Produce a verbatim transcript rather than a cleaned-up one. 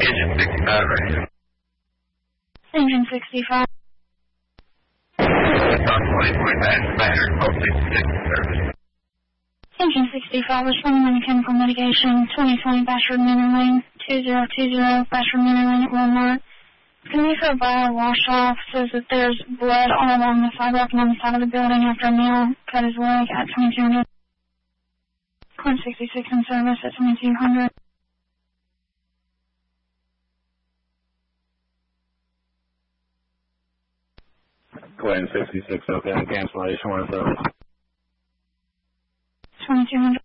Engine sixty-five right. Engine sixty-five. twenty twenty-nine, Standard, code sixty-six, service. Engine sixty-five, responding to chemical mitigation, twenty twenty Bashford Manor Lane, two zero two zero, Bashford Manor Lane at Walmart. Commuter by wash-off says that there's blood all along the sidewalk and on the side of the building after a meal cut his leg at twenty-two hundred. Code sixty-six in service at twenty-two hundred. Glen sixty-six, okay, cancellation, one service. twenty-two hundred.